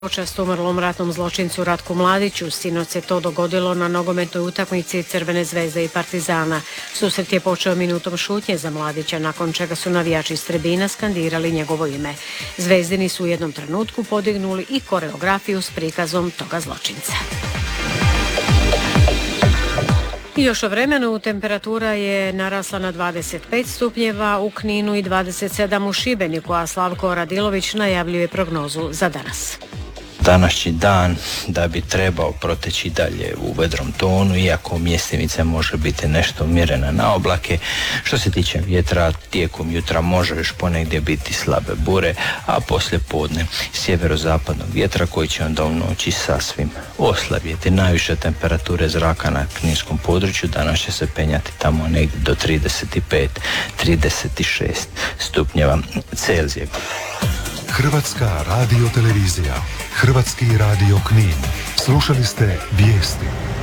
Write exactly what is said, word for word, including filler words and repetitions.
Počast umrlom ratnom zločincu Ratku Mladiću. Sinoć se to dogodilo na nogometnoj utakmici Crvene zvezde i Partizana. Susret je počeo minutom šutnje za Mladića, nakon čega su navijači iz tribina skandirali njegovo ime. Zvezdini su u jednom trenutku podignuli i koreografiju s prikazom toga zločinca. Još o vremenu, temperatura je narasla na dvadeset pet stupnjeva u Kninu i dvadeset sedam u Šibeniku, a Slavko Radilović najavljuje prognozu za danas. Današnji dan da bi trebao proteći dalje u vedrom tonu, iako mjestimica može biti nešto umjerena na oblake. Što se tiče vjetra, tijekom jutra može još ponegdje biti slabe bure, a poslije podne sjeverozapadnog vjetra koji će onda u noći sasvim oslabjeti. Najviše temperature zraka na kninskom području danas će se penjati tamo negdje do trideset pet do trideset šest stupnjeva Celzija. Hrvatska radiotelevizija, Hrvatski radio Knin. Slušali ste vijesti.